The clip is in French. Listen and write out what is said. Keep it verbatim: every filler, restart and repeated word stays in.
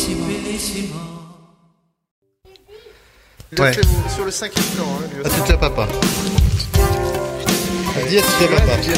Il a Ouais. fait sur le cinquième plan. Hein, lui À aussi. tout à papa. Dis à tout à papa.